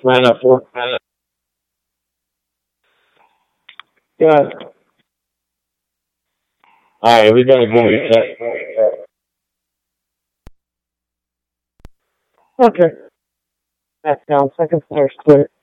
Man up for man. Yeah. All right, we gotta go with that. Okay. Back down, second floor split.